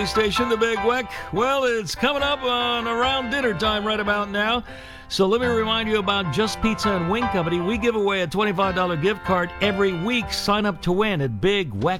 Station, the Big Weck. Well, it's coming up on around dinner time right about now. So let me remind you about Just Pizza and Wing Company. We give away a $25 gift card every week. Sign up to win at bigweck.com.